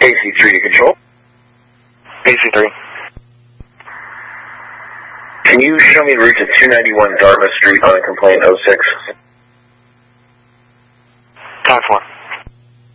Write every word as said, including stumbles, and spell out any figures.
A C three to control. A C three. Can you show me the route to two ninety-one Dartmouth Street on a complaint oh six? Time for.